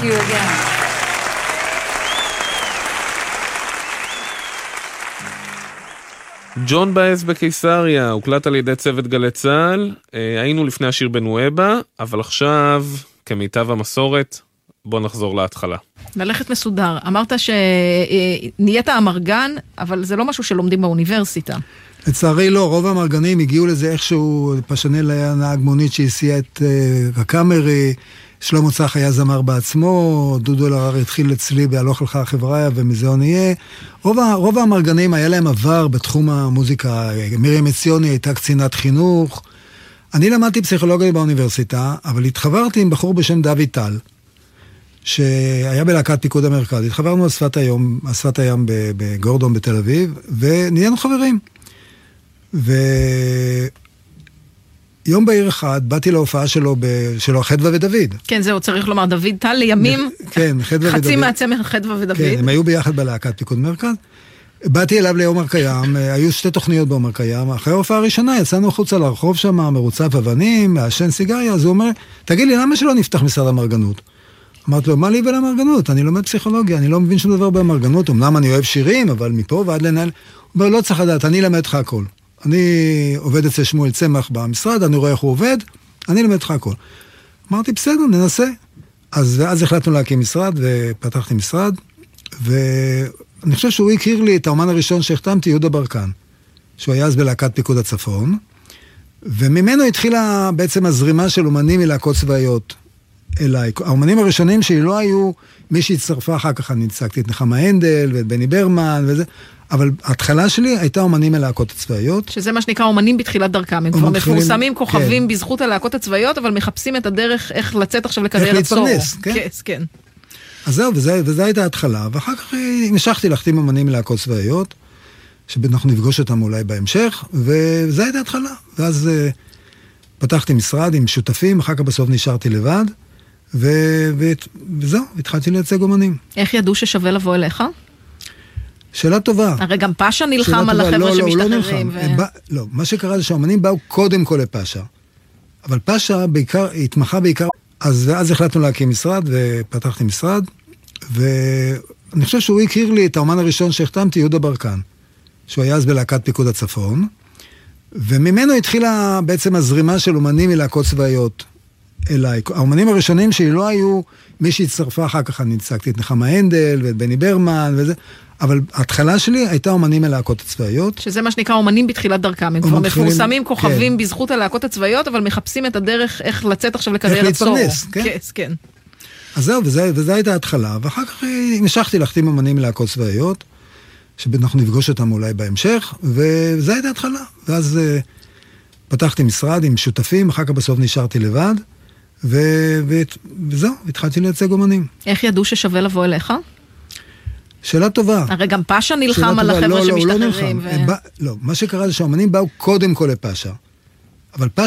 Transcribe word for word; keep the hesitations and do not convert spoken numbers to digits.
you again. ג'ון באז בקיסריה, הוקלט על ידי צוות גלי צהל, היינו לפני השיר בנואבה, אבל עכשיו, כמיטב המסורת, בוא נחזור להתחלה. ללכת מסודר. אמרת שנהיית אמרגן, אבל זה לא משהו שלומדים באוניברסיטה. לצערי לא, רוב המרגנים הגיעו לזה איכשהו, פשנל היה נהג מונית שהסיע את הקאמרי, שלמה צח היה זמר בעצמו, דודו אלהרר התחיל אצלי בהלוך לך החבריה ומזה הוא נהיה. רוב, רוב המרגנים היה להם עבר בתחום המוזיקה, מרים עציוני הייתה קצינת חינוך, אני למדתי פסיכולוגיה באוניברסיטה, אבל התחברתי עם בחור בשם דוד טל, שהיה בלהקת פיקוד המרכז, התחברנו על שפת הים, על שפת הים בגורדון בתל אביב, ונהיינו חברים. ויום בעיר אחד, באתי להופעה שלו, שלו חדווה ודוד. כן, זהו, צריך לומר, דוד טל לימים, כן, חדווה ודוד. חצי מהצמח חדווה ודוד. כן, הם היו ביחד בלהקת פיקוד מרכז. באתי אליו ליום קיים, היו שתי תוכניות בעומר קיים, אחרי ההופעה הראשונה יצאנו החוצה לרחוב שם, מרוצף אבנים, מעשן סיגריה, אז הוא אומר, תגיד לי, למה שלא נפתח משרד המרגנות? אמרתי לו, מה לי ולמרגנות? אני לומד פסיכולוגיה, אני לא מבין שום דבר במרגנות, אמנם אני אוהב שירים, אבל מפה ועד לנהל, הוא אומר, לא צריך לדעת, אני למד לך הכל. אני עובד אצל שמואל צמח במשרד, אני רואה איך הוא עובד, אני למד לך הכל. אמרתי, בסדר, ננסה. אז, אז החלטנו להקים משרד, ופתחתי משרד, ואני חושב שהוא הכיר לי את האומן הראשון שהחתמתי, יהודה ברקן, שהוא היה אז בלהקת פיקוד הצפון, וממנו התחילה בעצם הזרימה של אומנים מלהקות צבאיות אליי. האומנים הראשונים שלי לא היו מי שהצטרפה אחר כך, אני הצגתי את נחמה הנדל ואת בני ברמן וזה, אבל ההתחלה שלי הייתה אומנים מלהקות הצבאיות. שזה מה שנקרא אומנים בתחילת דרכם, הם כבר מפורסמים כוכבים בזכות הלהקות הצבאיות, אבל מחפשים את הדרך איך לצאת עכשיו לקריירת סולו. איך להתפרנס, כן. כן. אז זהו, וזה הייתה ההתחלה, ואחר כך המשכתי להחתים אומנים מלהקות צבאיות, שאנחנו נפגוש אותם אולי בהמשך, וזה הייתה ההתחלה. ואז פתחתי משרד עם שותפים, אחר כך בסוף נשארתי לבד, וזהו, התחלתי לייצג אומנים. איך ידעו ששווה לבוא אליך? שאלה טובה. הרי גם פאשה נלחם על החבר'ה שמשתחררים. לא, מה שקרה זה שהאומנים באו קודם כל לפאשה. אבל פאשה בעיקר, התמחה בעיקר, אז אז החלטנו להקים משרד, ופתחתי משרד, ואני חושב שהוא הכיר לי את האומן הראשון שהחתמתי, יהודה ברקן, שהוא היה אז בלהקת פיקוד הצפון, וממנו התחילה בעצם הזרימה של אומנים מלהקות צבאיות אליי. האומנים הראשונים שלי לא היו מי שהצטרפה אחר כך, אני הצגתי את נחמה הנדל ואת בני ברמן וזה, אבל ההתחלה שלי הייתה אומנים מלהקות הצבאיות. שזה מה שנקרא אומנים בתחילת דרכם, הם כבר מפורסמים כוכבים בזכות הלהקות הצבאיות, אבל מחפשים את הדרך איך לצאת עכשיו לקריירת סולו. איך להתפרנס, כן. כן. אז זהו, וזה הייתה ההתחלה, ואחר כך המשכתי להחתים אומנים מלהקות צבאיות, שאנחנו נפגוש אותם אולי בהמשך, וזה הייתה ההתחלה. ואז פתחתי משרד עם שותפים, אחר כך בסוף נשארתי לבד, וזהו, התחלתי לייצג אומנים. איך ידעו ששווה לבוא אליך? שאלה טובה. הרי גם פאשה נלחם על החבר'ה שמשתחררים. לא, מה שקרה זה שהאומנים באו קודם כל לפאשה. אבל פאשה